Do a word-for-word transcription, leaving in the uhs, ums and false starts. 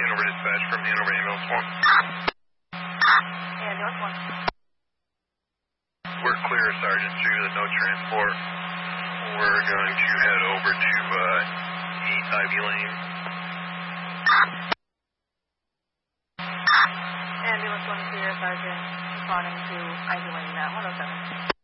Hanover Dispatch from Hanover Ambulance one. Ambulance one. We're clear, Sergeant two, the no transport. We're going to head over to uh, eight Ivy Lane. Ambulance one clear, Sergeant. Responding to Ivy Lane at one oh seven.